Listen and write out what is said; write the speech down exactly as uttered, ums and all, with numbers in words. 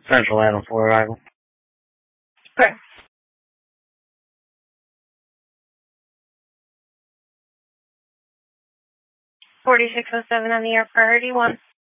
Central Adam for arrival. Okay. forty-six oh seven on the air priority one.